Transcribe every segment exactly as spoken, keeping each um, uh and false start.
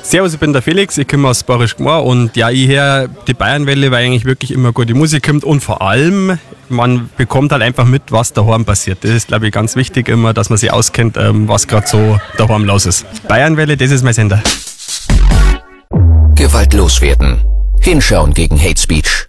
Servus, ich bin der Felix, ich komme aus Barisch Gmor und ja, ich höre die Bayernwelle, weil eigentlich wirklich immer gute Musik kommt und vor allem, man bekommt halt einfach mit, was daheim passiert. Das ist, glaube ich, ganz wichtig immer, dass man sich auskennt, was gerade so daheim los ist. Bayernwelle, das ist mein Sender. Gewalt loswerden. Hinschauen gegen Hate Speech.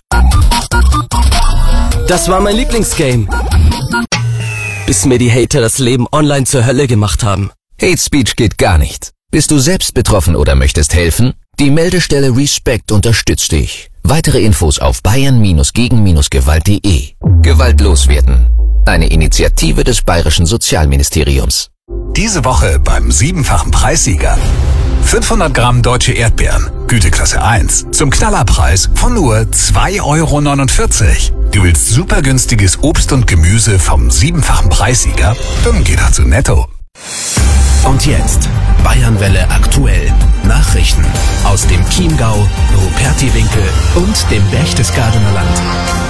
Das war mein Lieblingsgame. Bis mir die Hater das Leben online zur Hölle gemacht haben. Hate Speech geht gar nicht. Bist du selbst betroffen oder möchtest helfen? Die Meldestelle Respect unterstützt dich. Weitere Infos auf bayern gegen gewalt punkt de. Gewalt loswerden. Eine Initiative des Bayerischen Sozialministeriums. Diese Woche beim siebenfachen Preissieger. fünfhundert Gramm deutsche Erdbeeren, Güteklasse eins, zum Knallerpreis von nur zwei Euro neunundvierzig. Du willst super günstiges Obst und Gemüse vom siebenfachen Preissieger? Dann geh doch zu Netto. Und jetzt Bayernwelle aktuell. Nachrichten aus dem Chiemgau, Rupertiwinkel und dem Berchtesgadener Land.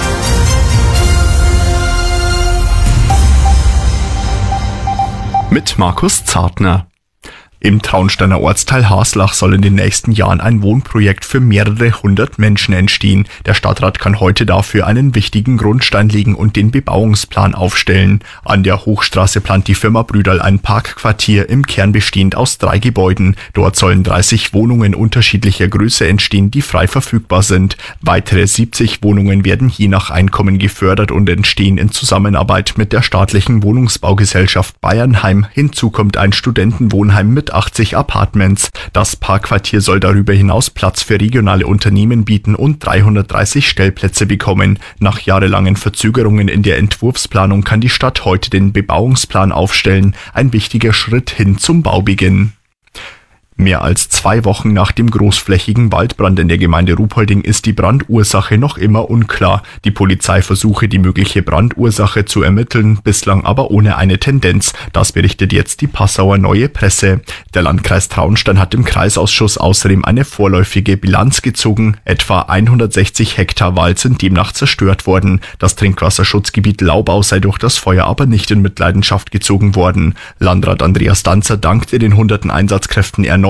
Mit Markus Zartner. Im Traunsteiner Ortsteil Haslach soll in den nächsten Jahren ein Wohnprojekt für mehrere hundert Menschen entstehen. Der Stadtrat kann heute dafür einen wichtigen Grundstein legen und den Bebauungsplan aufstellen. An der Hochstraße plant die Firma Brüderl ein Parkquartier, im Kern bestehend aus drei Gebäuden. Dort sollen dreißig Wohnungen unterschiedlicher Größe entstehen, die frei verfügbar sind. Weitere siebzig Wohnungen werden je nach Einkommen gefördert und entstehen in Zusammenarbeit mit der staatlichen Wohnungsbaugesellschaft Bayernheim. Hinzu kommt ein Studentenwohnheim mit achtzig Apartments. Das Parkquartier soll darüber hinaus Platz für regionale Unternehmen bieten und dreihundertdreißig Stellplätze bekommen. Nach jahrelangen Verzögerungen in der Entwurfsplanung kann die Stadt heute den Bebauungsplan aufstellen. Ein wichtiger Schritt hin zum Baubeginn. Mehr als zwei Wochen nach dem großflächigen Waldbrand in der Gemeinde Ruhpolding ist die Brandursache noch immer unklar. Die Polizei versuche, die mögliche Brandursache zu ermitteln, bislang aber ohne eine Tendenz. Das berichtet jetzt die Passauer Neue Presse. Der Landkreis Traunstein hat im Kreisausschuss außerdem eine vorläufige Bilanz gezogen. Etwa hundertsechzig Hektar Wald sind demnach zerstört worden. Das Trinkwasserschutzgebiet Laubau sei durch das Feuer aber nicht in Mitleidenschaft gezogen worden. Landrat Andreas Danzer dankte den hunderten Einsatzkräften erneut